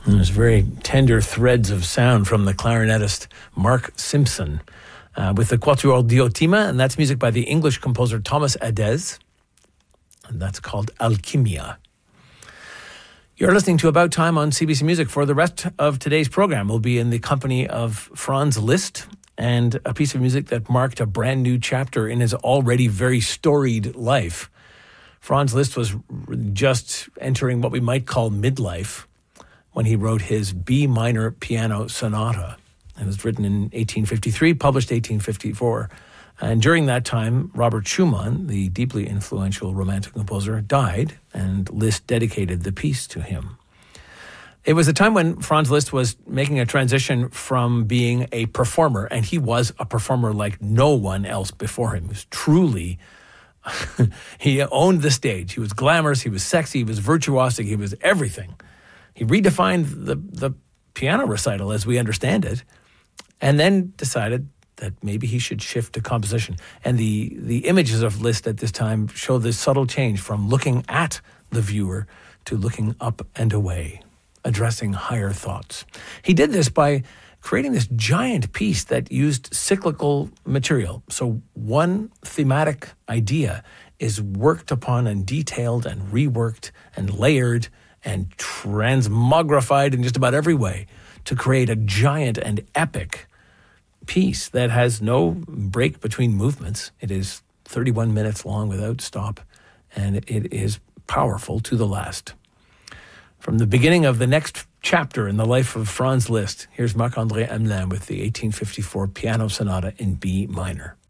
There's very tender threads of sound from the clarinetist Mark Simpson with the Quatuor Diotima, and that's music by the English composer Thomas Adès, and that's called Alchimia. You're listening to About Time on CBC Music. For the rest of today's program, we'll be in the company of Franz Liszt and a piece of music that marked a brand new chapter in his already very storied life. Franz Liszt was just entering what we might call midlife when he wrote his B minor piano sonata. It was written in 1853, published 1854. And during that time, Robert Schumann, the deeply influential Romantic composer, died, and Liszt dedicated the piece to him. It was a time when Franz Liszt was making a transition from being a performer, and he was a performer like no one else before him. He was truly, he owned the stage. He was glamorous, he was sexy, he was virtuosic, he was everything. He redefined the piano recital as we understand it, and then decided that maybe he should shift to composition. And the images of Liszt at this time show this subtle change from looking at the viewer to looking up and away, addressing higher thoughts. He did this by creating this giant piece that used cyclical material. So one thematic idea is worked upon and detailed and reworked and layered and transmogrified in just about every way to create a giant and epic piece that has no break between movements. It is 31 minutes long without stop, and it is powerful to the last. From the beginning of the next chapter in the life of Franz Liszt, here's Marc-André Hamelin with the 1854 piano sonata in B minor.